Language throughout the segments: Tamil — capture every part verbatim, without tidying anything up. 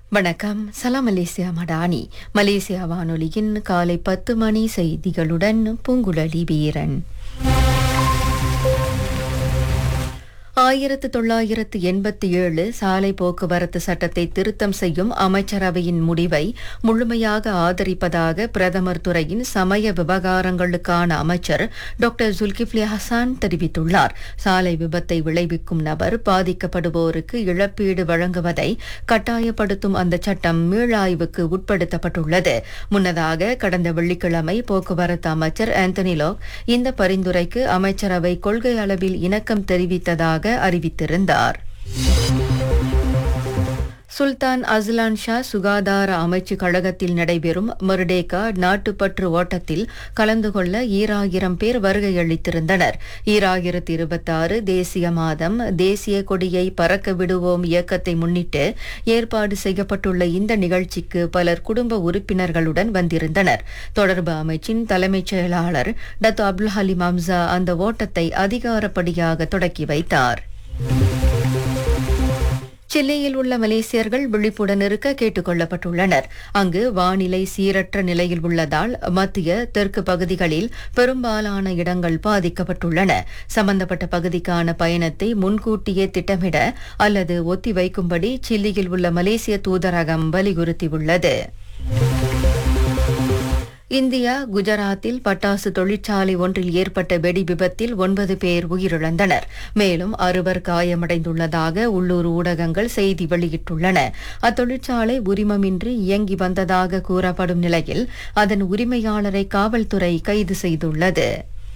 வணக்கம். சலாம் மலேசியா மடானி. மலேசியா வானொலியின் காலை பத்து மணி செய்திகளுடன் பூங்குழலி வீரன். ஆயிரத்து தொள்ளாயிரத்து எண்பத்தி ஏழு சாலை போக்குவரத்து சட்டத்தை திருத்தம் செய்யும் அமைச்சரவையின் முடிவை முழுமையாக ஆதரிப்பதாக பிரதமர் துறையின் சமய விவகாரங்களுக்கான அமைச்சர் டாக்டர் ஜுல்கிஃப்லி ஹசான் தெரிவித்துள்ளார். சாலை விபத்தை விளைவிக்கும் நபர் பாதிக்கப்படுவோருக்கு இழப்பீடு வழங்குவதை கட்டாயப்படுத்தும் அந்த சட்டம் மீளாய்வுக்கு உட்படுத்தப்பட்டுள்ளது. முன்னதாக கடந்த வெள்ளிக்கிழமை போக்குவரத்து அமைச்சர் ஆந்தனி லாக் இந்த பரிந்துரைக்கு அமைச்சரவை கொள்கை அளவில் இணக்கம் தெரிவித்ததாக அறிவித்திருந்தார். சுல்தான் அஸ்லான் ஷா சுகாதார அமைச்சு கழகத்தில் நடைபெறும் மர்டேகா நாட்டுப்பற்று ஓட்டத்தில் கலந்து கொள்ள ஈராயிரம் பேர் வருகையளித்திருந்தனர். ஈராயிரத்தி இருபத்தி ஆறு தேசிய மாதம் தேசிய கொடியை பறக்க விடுவோம் இயக்கத்தை முன்னிட்டு ஏற்பாடு செய்யப்பட்டுள்ள இந்த நிகழ்ச்சிக்கு பலர் குடும்ப உறுப்பினர்களுடன் வந்திருந்தனர். தொடர்பு அமைச்சின் தலைமைச் செயலாளர் டத்து அப்துல் ஹலீம் ஹம்சா அந்த ஓட்டத்தை அதிகாரப்படியாக தொடக்கி வைத்தார். சில்லியில் உள்ள மலேசியர்கள் விழிப்புடன் இருக்க கேட்டுக் கொள்ளப்பட்டுள்ளனர். அங்கு வானிலை சீரற்ற நிலையில் உள்ளதால் மத்திய தெற்கு பகுதிகளில் பெரும்பாலான இடங்கள் பாதிக்கப்பட்டுள்ளன. சம்பந்தப்பட்ட பகுதிக்கான பயணத்தை முன்கூட்டியே திட்டமிட அல்லது ஒத்திவைக்கும்படி சில்லியில் உள்ள மலேசிய தூதரகம் வலியுறுத்தியுள்ளது. இந்தியா குஜராத்தில் பட்டாசு தொழிற்சாலை ஒன்றில் ஏற்பட்ட வெடி விபத்தில் ஒன்பது பேர் உயிரிழந்தனர். மேலும் அறுவர் காயமடைந்துள்ளதாக உள்ளூர் ஊடகங்கள் செய்தி வெளியிட்டுள்ளன. அத்தொழிற்சாலை உரிமமின்றி இயங்கி வந்ததாக கூறப்படும் நிலையில் அதன் உரிமையாளரை காவல்துறை கைது செய்துள்ளது.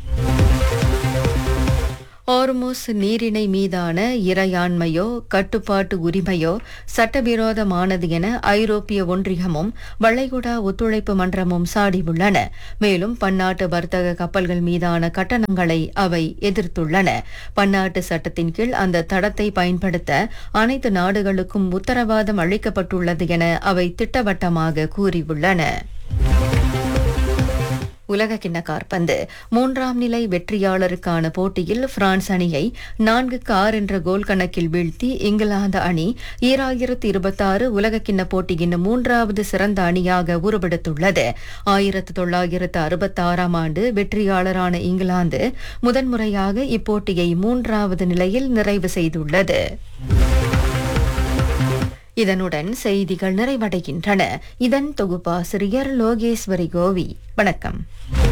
ஹோர்முஸ் நீரிணை மீதான இறையாண்மையோ கட்டுப்பாட்டு உரிமையோ சட்டவிரோதமானது என ஐரோப்பிய ஒன்றியமும் வளைகுடா ஒத்துழைப்பு மன்றமும் சாடியுள்ளன. மேலும் பன்னாட்டு வர்த்தக கப்பல்கள் மீதான கட்டணங்களை அவை எதிர்த்துள்ளன. பன்னாட்டு சட்டத்தின் கீழ் அந்த தடத்தை பயன்படுத்த அனைத்து நாடுகளுக்கும் உத்தரவாதம் அளிக்கப்பட்டுள்ளது என அவை திட்டவட்டமாக கூறியுள்ளன. உலக கிண்ண காற்பந்து மூன்றாம் நிலை வெற்றியாளருக்கான போட்டியில் பிரான்ஸ் அணியை நான்குக்கு ஆறு என்ற கோல் கணக்கில் வீழ்த்தி இங்கிலாந்து அணி ஈராயிரத்து இருபத்தி ஆறு உலக கிண்ண போட்டியின் மூன்றாவது சிறந்த அணியாக உருவெடுத்துள்ளது. ஆயிரத்து தொள்ளாயிரத்து அறுபத்தி ஆறாம் ஆண்டு வெற்றியாளரான இங்கிலாந்து முதன்முறையாக இப்போட்டியை மூன்றாவது நிலையில் நிறைவு செய்துள்ளது. இதனுடன் செய்திகள் நிறைவடைகின்றன. இதன் தொகுப்பாசிரியர் லோகேஸ்வரி கோவி. வணக்கம்.